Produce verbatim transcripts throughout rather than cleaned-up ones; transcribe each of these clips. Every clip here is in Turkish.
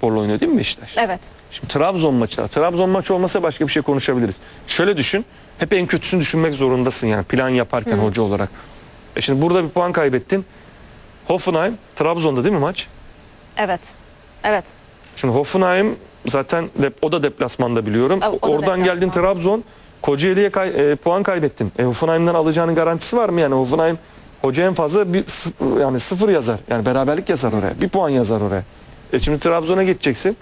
Trabzonspor'la oynuyor değil mi Beşiktaş? Evet. Şimdi Trabzon maçı. Trabzon maçı olmasa başka bir şey konuşabiliriz. Şöyle düşün. Hep en kötüsünü düşünmek zorundasın yani plan yaparken Hı. hoca olarak. E şimdi burada bir puan kaybettin. Hoffenheim, Trabzon'da değil mi maç? Evet. Evet. Şimdi Hoffenheim zaten dep o da deplasmanda biliyorum. O, o Oradan deplasman. Geldin Trabzon, Kocaeli'ye kay e, puan kaybettin. E, Hoffenheim'den alacağının garantisi var mı yani? Hoffenheim hoca en fazla bir sıfır, yani sıfır yazar. Yani beraberlik yazar oraya. Bir puan yazar oraya. E şimdi Trabzon'a geçeceksin.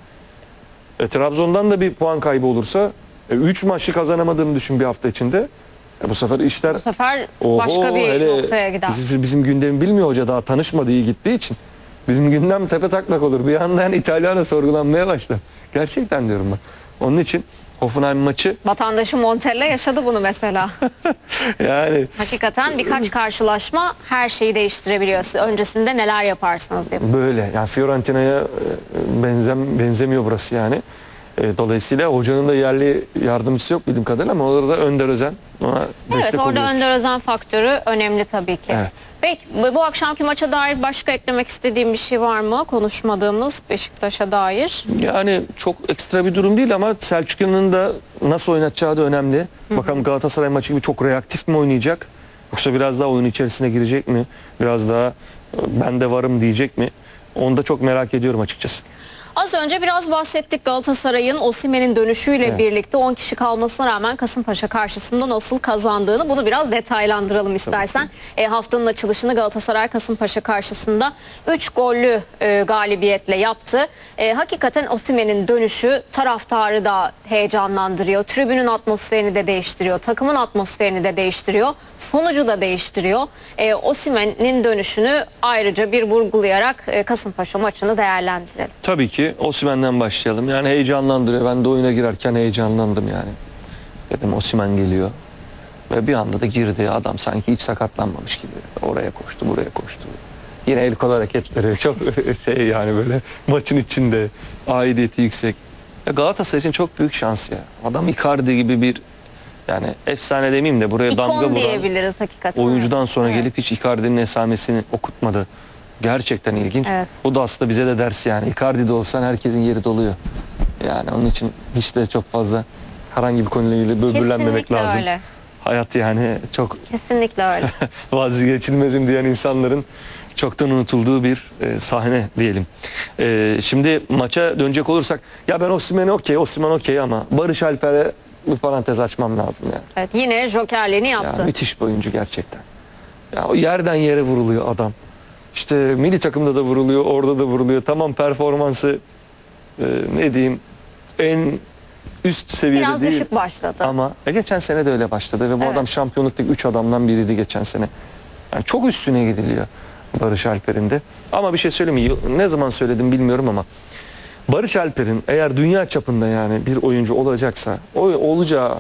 E, Trabzon'dan da bir puan kaybı olursa üç e, maçı kazanamadığını düşün bir hafta içinde. E, bu sefer işler... Bu sefer başka oho, bir hele, noktaya gider. Bizim, bizim gündemi bilmiyor hoca, daha tanışmadı, iyi gittiği için. Bizim gündem tepe taklak olur. Bir anda yani İtalyan'a sorgulanmaya başlar. Gerçekten diyorum ben. Onun için Hoffenheim maçı... Vatandaşı Montella yaşadı bunu mesela. Yani... Hakikaten birkaç karşılaşma her şeyi değiştirebiliyor. Siz öncesinde neler yaparsınız diye. Böyle yani Fiorentina'ya benzem, benzemiyor burası yani. Dolayısıyla hocanın da yerli yardımcısı yok bildiğim kadarıyla ama orada Önder Özen ona destek Evet, orada oluyor. Önder Özen faktörü önemli tabii ki. Evet. Peki bu akşamki maça dair başka eklemek istediğim bir şey var mı? Konuşmadığımız Beşiktaş'a dair. Yani çok ekstra bir durum değil ama Selçuklu'nun da nasıl oynatacağı da önemli. Hı hı. Bakalım Galatasaray maçı gibi çok reaktif mi oynayacak? Yoksa biraz daha oyun içerisine girecek mi? Biraz daha ben de varım diyecek mi? Onu da çok merak ediyorum açıkçası. Az önce biraz bahsettik Galatasaray'ın Osimhen'in dönüşüyle evet. birlikte on kişi kalmasına rağmen Kasımpaşa karşısında nasıl kazandığını, bunu biraz detaylandıralım istersen. E, haftanın açılışını Galatasaray Kasımpaşa karşısında üç gollü e, galibiyetle yaptı. E, hakikaten Osimhen'in dönüşü taraftarı da heyecanlandırıyor. Tribünün atmosferini de değiştiriyor. Takımın atmosferini de değiştiriyor. Sonucu da değiştiriyor. E, Osimhen'in dönüşünü ayrıca bir vurgulayarak e, Kasımpaşa maçını değerlendirelim. Tabii ki. Osimhen'den başlayalım. Yani heyecanlandırıyor. Ben de oyuna girerken heyecanlandım yani. Dedim Osimhen geliyor. Ve bir anda da girdi. Adam sanki hiç sakatlanmamış gibi. Oraya koştu, buraya koştu. Yine el kol hareketleri çok şey yani böyle maçın içinde aidiyeti yüksek. Ya Galatasaray için çok büyük şans ya. Adam Icardi gibi bir yani efsane demeyeyim de buraya İkon damga vuran diyebiliriz hakikaten. oyuncudan sonra evet. gelip hiç Icardi'nin esamesini okutmadı. Gerçekten ilginç. Evet. Bu da aslında bize de ders yani. Icardi'de olsan herkesin yeri doluyor. Yani onun için hiç de çok fazla herhangi bir konuyla ilgili böbürlenmemek Kesinlikle lazım. Öyle. Hayat yani çok kesinlikle öyle. vazgeçilmezim diyen insanların çoktan unutulduğu bir e, sahne diyelim. E, şimdi maça dönecek olursak ya ben Osimhen'e okey, Osimhen okey ama Barış Alper'e bir parantez açmam lazım yani. Evet, yine jokerliğini yaptı. Ya, müthiş bir oyuncu gerçekten. Ya, o yerden yere vuruluyor adam. İşte milli takımda da vuruluyor, orada da vuruluyor. Tamam performansı e, ne diyeyim en üst seviyede Biraz değil. Biraz düşük başladı. Ama e, geçen sene de öyle başladı ve bu evet. adam şampiyonluktaki üç adamdan biriydi geçen sene. Yani çok üstüne gidiliyor Barış Alper'in de. Ama bir şey söyleyeyim mi? Ne zaman söyledim bilmiyorum ama Barış Alper'in eğer dünya çapında yani bir oyuncu olacaksa o olacağı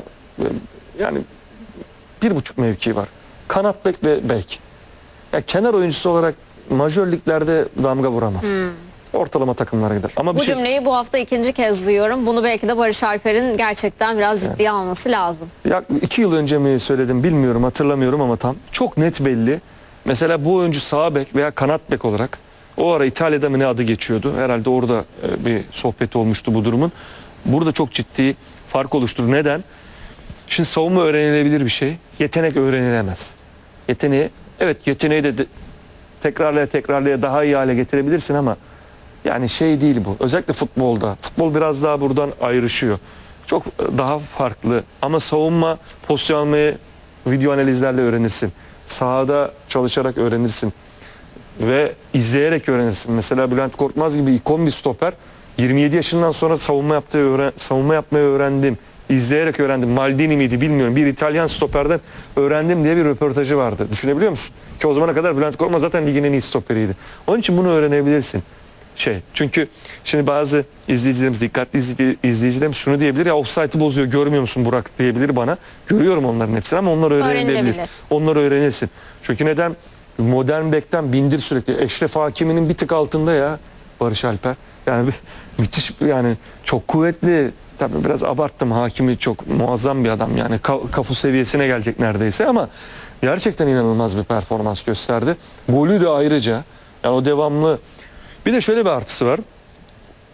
yani bir buçuk mevki var. Kanat bek ve bek. Ya kenar oyuncusu olarak majör liglerde damga vuramaz. Hmm. Ortalama takımlara gider. Ama bu bir şey... cümleyi bu hafta ikinci kez duyuyorum. Bunu belki de Barış Alper'in gerçekten biraz ciddiye evet. alması lazım. Ya iki yıl önce mi söyledim bilmiyorum, hatırlamıyorum ama tam çok net belli. Mesela bu oyuncu sağ bek veya kanat bek olarak o ara İtalya'da mı ne adı geçiyordu? Herhalde orada bir sohbet olmuştu bu durumun. Burada çok ciddi fark oluşturur. Neden? Şimdi savunma öğrenilebilir bir şey. Yetenek öğrenilemez. Yeteneği evet yeteneği de, de tekrarlaya tekrarlaya daha iyi hale getirebilirsin ama yani şey değil bu. Özellikle futbolda. Futbol biraz daha buradan ayrışıyor. Çok daha farklı ama savunma pozisyon almayı video analizlerle öğrenirsin. Sahada çalışarak öğrenirsin. Ve izleyerek öğrenirsin. Mesela Bülent Korkmaz gibi ikon bir stoper. yirmi yedi yaşından sonra savunma yaptığı öğren savunma yapmayı öğrendim. İzleyerek öğrendim. Maldini miydi bilmiyorum. Bir İtalyan stoperden öğrendim diye bir röportajı vardı. Düşünebiliyor musun? Ki o zamana kadar Bülent Korkmaz zaten ligin en iyi stoperiydi. Onun için bunu öğrenebilirsin. Şey, çünkü şimdi bazı izleyicilerimiz, dikkatli izleyicilerimiz şunu diyebilir ya offside'ı bozuyor görmüyor musun Burak diyebilir bana. Görüyorum onların hepsini ama onlar öğrenilebilir. Onları öğrenirsin. Çünkü neden? Modern bekten bindir sürekli. Eşref Hakimi'nin bir tık altında ya Barış Alper. Yani müthiş yani çok kuvvetli. Tabii biraz abarttım. Hakimi çok muazzam bir adam yani kafu seviyesine gelecek neredeyse ama gerçekten inanılmaz bir performans gösterdi. Golü de ayrıca yani o devamlı. Bir de şöyle bir artısı var.